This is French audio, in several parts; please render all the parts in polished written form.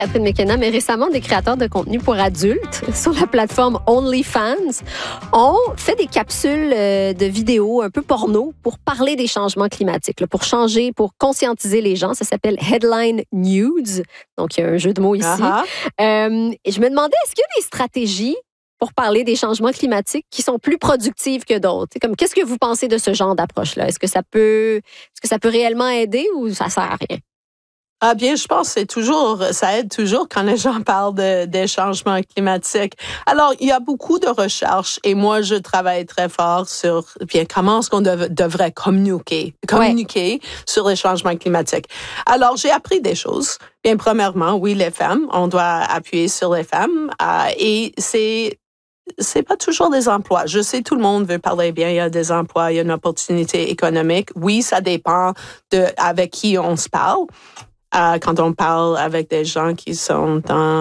Catherine McKenna, mais récemment, des créateurs de contenu pour adultes sur la plateforme OnlyFans ont fait des capsules de vidéos un peu porno pour parler des changements climatiques, là, pour changer, pour conscientiser les gens. Ça s'appelle Headline Nudes. Donc, il y a un jeu de mots ici. Et je me demandais, est-ce qu'il y a des stratégies pour parler des changements climatiques qui sont plus productives que d'autres? Comme, qu'est-ce que vous pensez de ce genre d'approche-là? Est-ce que ça peut réellement aider ou ça sert à rien? Ah bien, je pense que ça aide toujours quand les gens parlent des changements climatiques. Alors, il y a beaucoup de recherches et moi, je travaille très fort sur comment est-ce qu'on devrait communiquer sur les changements climatiques. Alors, j'ai appris des choses. Bien, premièrement, oui, les femmes, on doit appuyer sur les femmes et c'est pas toujours des emplois. Je sais, tout le monde veut parler bien, il y a des emplois, il y a une opportunité économique. Oui, ça dépend avec qui on se parle. Quand on parle avec des gens qui sont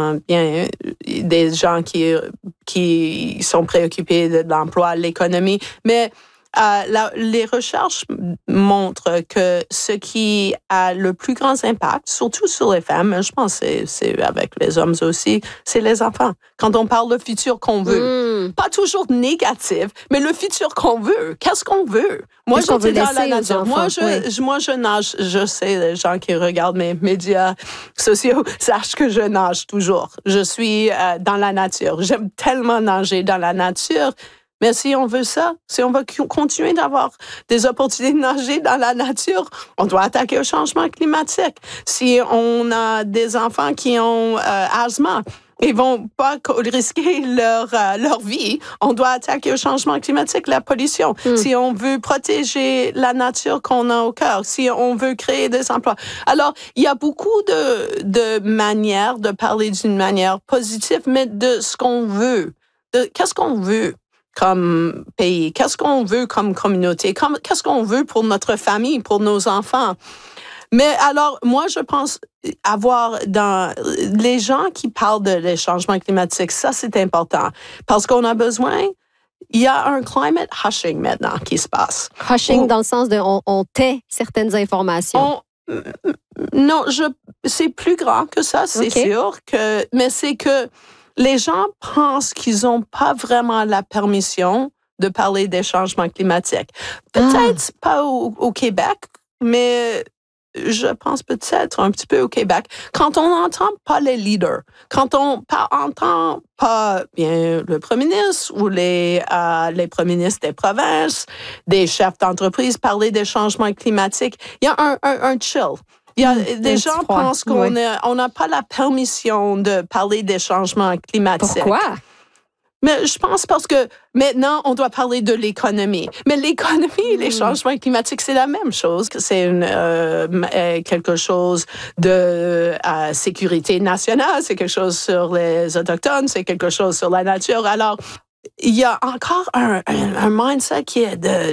des gens qui sont préoccupés de l'emploi, l'économie, mais les recherches montrent que ce qui a le plus grand impact, surtout sur les femmes, je pense que c'est avec les hommes aussi, c'est les enfants. Quand on parle du futur qu'on veut, pas toujours négatif, mais le futur qu'on veut. Qu'est-ce qu'on veut? Moi, j'étais dans la nature. Moi, je nage. Je sais, les gens qui regardent mes médias sociaux sachent que je nage toujours. Je suis dans la nature. J'aime tellement nager dans la nature. Mais si on veut ça, si on veut continuer d'avoir des opportunités de nager dans la nature, on doit attaquer au changement climatique. Si on a des enfants qui ont asthme, ils vont pas risquer leur vie. On doit attaquer au changement climatique, la pollution. Si on veut protéger la nature qu'on a au cœur, si on veut créer des emplois. Alors, il y a beaucoup de manières de parler d'une manière positive, mais de ce qu'on veut. Qu'est-ce qu'on veut comme pays? Qu'est-ce qu'on veut comme communauté? Qu'est-ce qu'on veut pour notre famille, pour nos enfants? Mais alors, moi, je pense avoir dans les gens qui parlent des changements climatiques, ça, c'est important. Parce qu'on a besoin, il y a un climate hushing maintenant qui se passe. Hushing dans le sens de on tait certaines informations. Non, c'est plus grand que ça, c'est sûr. Mais c'est que les gens pensent qu'ils n'ont pas vraiment la permission de parler des changements climatiques. Peut-être pas au Québec, mais je pense peut-être un petit peu au Québec. Quand on n'entend pas les leaders, quand on entend pas bien le premier ministre ou les premiers ministres des provinces, des chefs d'entreprise parler des changements climatiques, il y a un chill. Il y a des gens pensent qu'on n'a pas la permission de parler des changements climatiques. Pourquoi? Mais je pense parce que maintenant, on doit parler de l'économie. Mais l'économie et les changements climatiques, c'est la même chose. C'est quelque chose de sécurité nationale, c'est quelque chose sur les Autochtones, c'est quelque chose sur la nature. Alors, il y a encore un mindset qui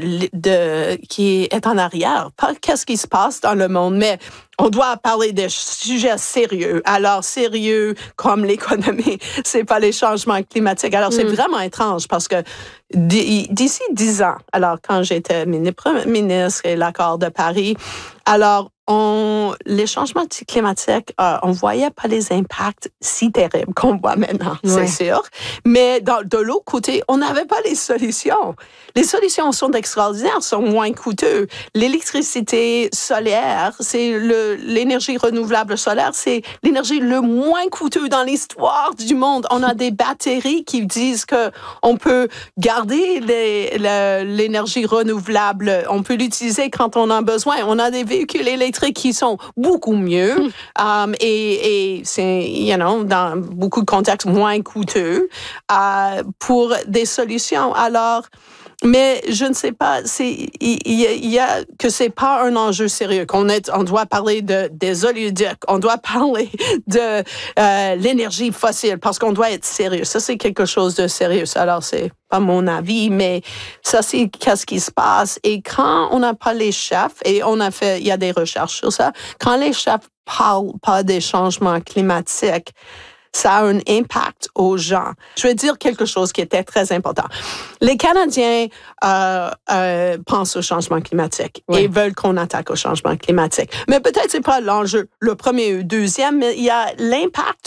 est en arrière. Pas qu'est-ce qui se passe dans le monde, mais on doit parler des sujets sérieux. Alors, sérieux comme l'économie, c'est pas les changements climatiques. Alors, c'est vraiment étrange parce que d'ici 10 ans, alors quand j'étais ministre et l'accord de Paris, alors les changements climatiques, on voyait pas les impacts si terribles qu'on voit maintenant, c'est sûr. Mais de l'autre côté, on n'avait pas les solutions. Les solutions sont extraordinaires, sont moins coûteuses. L'électricité solaire, c'est l'énergie renouvelable solaire, c'est l'énergie le moins coûteuse dans l'histoire du monde. On a des batteries qui disent que on peut garder l'énergie renouvelable, on peut l'utiliser quand on a besoin. On a des véhicules électriques qui sont beaucoup mieux et c'est, dans beaucoup de contextes moins coûteux pour des solutions. Alors, mais je ne sais pas, il y a que c'est pas un enjeu sérieux, on doit parler des oléoducs, on doit parler de l'énergie fossile parce qu'on doit être sérieux. Ça, c'est quelque chose de sérieux. Alors, c'est pas mon avis, mais ça, c'est qu'est-ce qui se passe. Et quand on n'a pas les chefs, et il y a des recherches sur ça, quand les chefs parlent pas des changements climatiques, ça a un impact aux gens. Je vais dire quelque chose qui était très important. Les Canadiens pensent au changement climatique et veulent qu'on attaque au changement climatique. Mais peut-être c'est pas l'enjeu, le premier ou deuxième, mais il y a l'impact